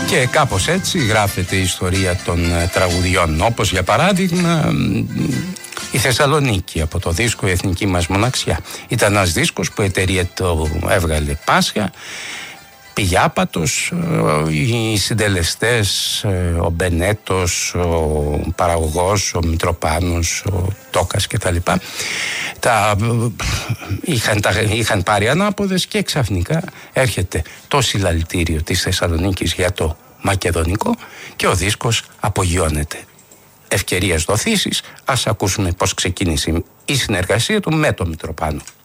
Και κάπως έτσι γράφεται η ιστορία των τραγουδιών, όπως για παράδειγμα η Θεσσαλονίκη από το δίσκο «Η Εθνική μας Μοναξιά». Ήταν ένας δίσκος που η εταιρεία το έβγαλε Πάσχα, πήγε άπατος, οι συντελεστές, ο Μπενέτος, ο παραγωγός, ο Μητροπάνος, ο Τόκας κτλ. Είχαν πάρει ανάποδες και ξαφνικά έρχεται το συλλαλητήριο της Θεσσαλονίκης για το μακεδονικό και ο δίσκος απογειώνεται. Ευκαιρίας δοθήσεις, ας ακούσουμε πώς ξεκίνησε η συνεργασία του με τον Μητροπάνο.